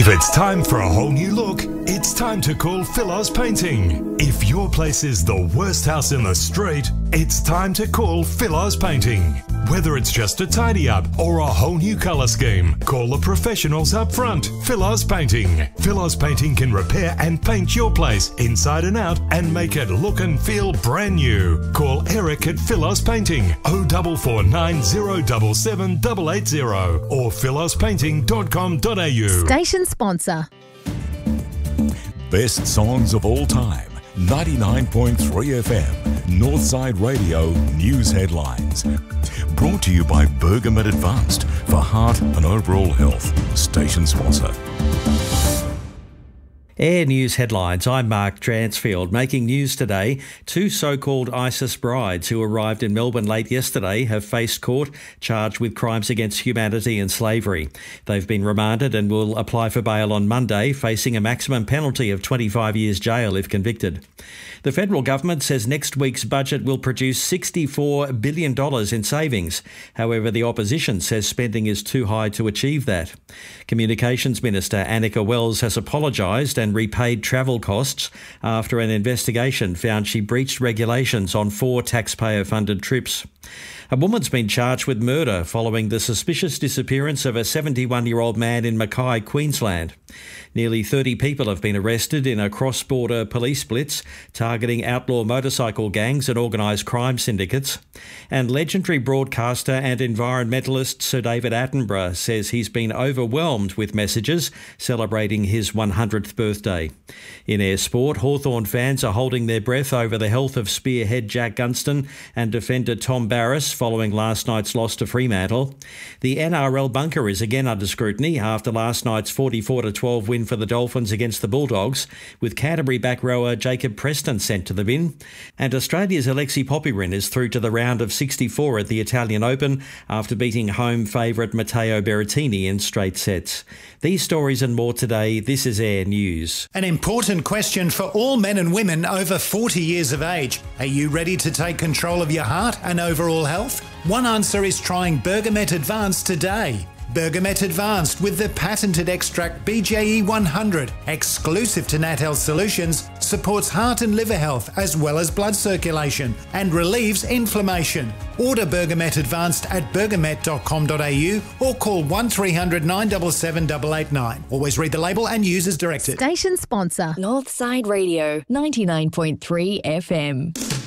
If it's time for a whole new look, it's time to call Philos Painting. If your place is the worst house in the street, it's time to call Philos Painting. Whether it's just a tidy up or a whole new colour scheme, call the professionals up front. Philos Painting. Philos Painting can repair and paint your place inside and out and make it look and feel brand new. Call Eric at Philos Painting 0449 077 880 or philospainting.com.au. Station sponsor. Best songs of all time. 99.3 FM. Northside Radio News Headlines. Brought to you by Bergamet Advanced for heart and overall health. Station sponsor. Air News Headlines. I'm Mark Dransfield. Making news today, two so-called ISIS brides who arrived in Melbourne late yesterday have faced court charged with crimes against humanity and slavery. They've been remanded and will apply for bail on Monday, facing a maximum penalty of 25 years jail if convicted. The federal government says next week's budget will produce $64 billion in savings. However, the opposition says spending is too high to achieve that. Communications Minister Annika Wells has apologised and repaid travel costs after an investigation found she breached regulations on 4 taxpayer-funded trips. A woman's been charged with murder following the suspicious disappearance of a 71-year-old man in Mackay, Queensland. Nearly 30 people have been arrested in a cross-border police blitz targeting outlaw motorcycle gangs and organised crime syndicates. And legendary broadcaster and environmentalist Sir David Attenborough says he's been overwhelmed with messages celebrating his 100th birthday. In air sport, Hawthorn fans are holding their breath over the health of spearhead Jack Gunston and defender Tom Barrass following last night's loss to Fremantle. The NRL bunker is again under scrutiny after last night's 44-12 win for the Dolphins against the Bulldogs, with Canterbury back rower Jacob Preston sent to the bin. And Australia's Alexei Popyrin is through to the round of 64 at the Italian Open after beating home favourite Matteo Berrettini in straight sets. These stories and more today. This is Air News. An important question for all men and women over 40 years of age. Are you ready to take control of your heart and overall health? One answer is trying Bergamet Advanced today. Bergamet Advanced with the patented extract BJE 100, exclusive to Nat Health Solutions, supports heart and liver health as well as blood circulation and relieves inflammation. Order Bergamet Advanced at bergamet.com.au or call 1300 977 889. Always read the label and use as directed. Station sponsor. Northside Radio 99.3 FM.